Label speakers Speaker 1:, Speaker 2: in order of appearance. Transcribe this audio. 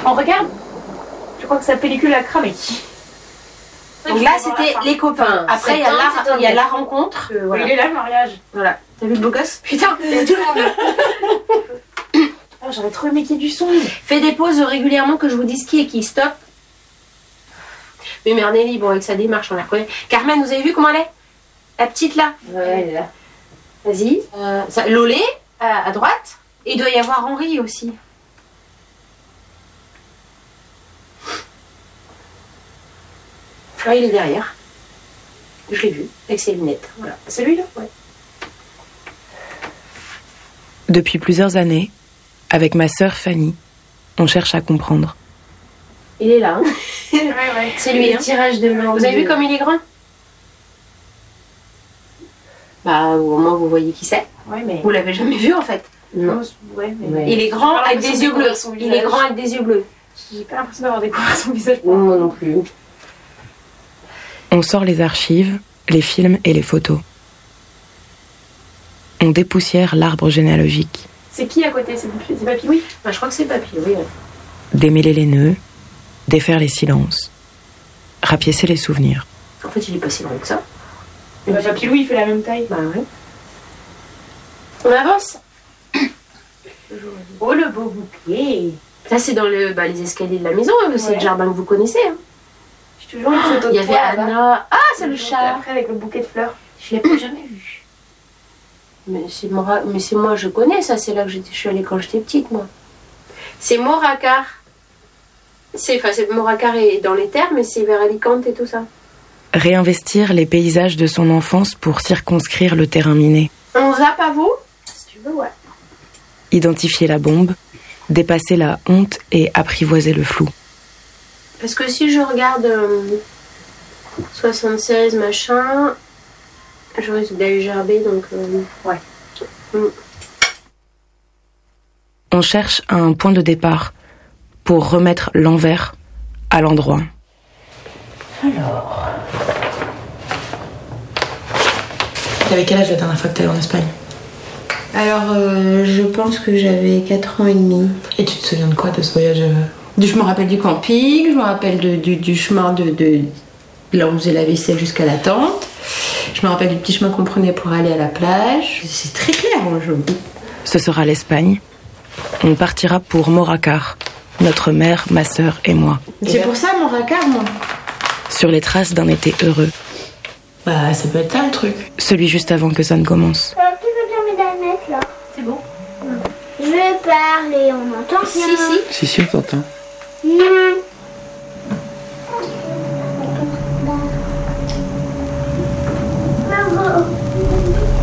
Speaker 1: On regarde. Je crois que sa pellicule a cramé.
Speaker 2: Donc là, c'était les copains. Après, il y a la rencontre.
Speaker 1: Voilà. Il est là, le mariage.
Speaker 2: Voilà. T'as vu le beau gosse?
Speaker 1: Putain, il y a tout le monde. Oh, j'aurais trop aimé qu'il y ait du son.
Speaker 2: Fais des pauses régulièrement que je vous dise qui est qui. Stop. Mais mère Nelly, bon, avec sa démarche, on la connaît. Carmen, vous avez vu comment elle est? La petite là?
Speaker 1: Ouais, elle est là.
Speaker 2: Vas-y. Lolé, à droite. Et il doit y avoir Henri aussi. Ouais, il est derrière. Je l'ai vu, avec ses lunettes. Voilà.
Speaker 1: C'est lui là? Ouais.
Speaker 3: Depuis plusieurs années, avec ma sœur Fanny, on cherche à comprendre.
Speaker 2: Il est là, hein.
Speaker 1: Ouais.
Speaker 2: C'est lui, hein.
Speaker 1: Tirage de main.
Speaker 2: Vous avez vu comme il est grand? Bah, au moins vous voyez qui c'est.
Speaker 1: Ouais, mais.
Speaker 2: Vous l'avez jamais vu en fait.
Speaker 1: Non. Ouais, mais.
Speaker 2: Il est grand avec des yeux bleus. Il est grand avec des yeux bleus.
Speaker 1: J'ai pas l'impression d'avoir découvert son visage.
Speaker 2: Moi non plus.
Speaker 3: On sort les archives, les films et les photos. On dépoussière l'arbre généalogique.
Speaker 1: C'est qui à côté? C'est Papy, oui?
Speaker 2: Bah, je crois que c'est Papy, oui.
Speaker 3: Démêler les nœuds, défaire les silences, rapiécer les souvenirs.
Speaker 2: En fait, il est pas si grand que ça.
Speaker 1: Bah, Papy Louis, il fait la même taille.
Speaker 2: Bah oui. On avance.
Speaker 1: Oh, le beau bouquet.
Speaker 2: Ça, c'est dans les escaliers de la maison. C'est le jardin que vous connaissez. Hein.
Speaker 1: Je te jure, une photo de
Speaker 2: il y avait
Speaker 1: toi,
Speaker 2: Anna. Ah, c'est le chat.
Speaker 1: Après, avec le bouquet de fleurs.
Speaker 2: Je l'ai pas jamais vu. Mais c'est moi, je connais ça. C'est là que je suis allée quand j'étais petite, moi. C'est Moracar. C'est Moracar est dans les terres, mais c'est vers Alicante et tout ça.
Speaker 3: Réinvestir les paysages de son enfance pour circonscrire le terrain miné.
Speaker 2: On zappe à vous?
Speaker 1: Si tu veux, ouais.
Speaker 3: Identifier la bombe, dépasser la honte et apprivoiser le flou.
Speaker 2: Parce que si je regarde 76 machin, je risque d'aller gerber, donc ouais.
Speaker 3: On cherche un point de départ pour remettre l'envers à l'endroit.
Speaker 4: Alors... T'avais quel âge la dernière fois que t'allais en Espagne?
Speaker 5: Alors, je pense que j'avais 4 ans et demi.
Speaker 4: Et tu te souviens de quoi de ce voyage?
Speaker 5: Je me rappelle du camping, je me rappelle du chemin de là où on faisait la vaisselle jusqu'à la tente. Je me rappelle du petit chemin qu'on prenait pour aller à la plage. C'est très clair, moi,
Speaker 3: Ce sera l'Espagne. On partira pour Moracar, notre mère, ma sœur et moi.
Speaker 5: C'est pour ça, Moracar, moi.
Speaker 3: Sur les traces d'un été heureux.
Speaker 4: Bah, ça peut être ça le truc.
Speaker 3: Celui juste avant que ça ne commence.
Speaker 6: Tu veux bien mettre la mettre là?
Speaker 2: C'est bon.
Speaker 6: Je parle et on entend bien.
Speaker 5: Si, on t'entend.
Speaker 6: Non.